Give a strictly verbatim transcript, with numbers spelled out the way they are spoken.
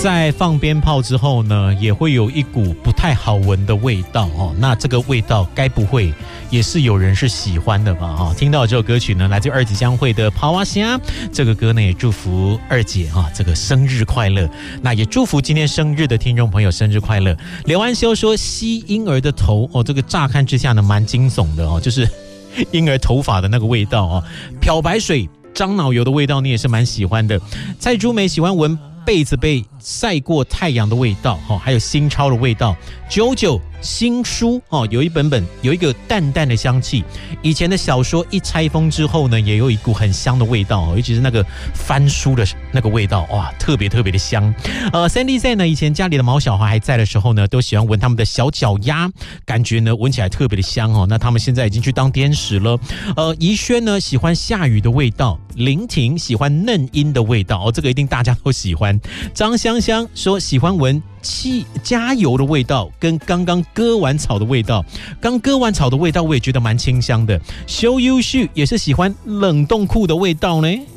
在放鞭炮之后呢，也会有一股不太好闻的味道哦。那这个味道该不会也是有人是喜欢的吧？哈，听到这首歌曲呢，来自二姐江蕙的《跑啊虾》。这个歌呢，也祝福二姐哈，这个生日快乐。那也祝福今天生日的听众朋友生日快乐。刘安修说，吸婴儿的头哦，这个乍看之下呢，蛮惊悚的哦，就是婴儿头发的那个味道哦。漂白水、樟脑油的味道，你也是蛮喜欢的。蔡珠梅喜欢闻被子被晒过太阳的味道，还有新钞的味道。九九新书有一本本有一个淡淡的香气，以前的小说一拆封之后呢，也有一股很香的味道，尤其是那个翻书的那个味道，哇，特别特别的香。呃 Sandy 在呢，以前家里的毛小孩还在的时候呢，都喜欢闻他们的小脚丫，感觉呢闻起来特别的香哦。那他们现在已经去当天使了。呃，怡轩呢喜欢下雨的味道，林婷喜欢嫩阴的味道，哦，这个一定大家都喜欢。张香香说喜欢闻汽加油的味道，跟刚刚割完草的味道。刚割完草的味道，我也觉得蛮清香的。修优旭也是喜欢冷冻库的味道呢。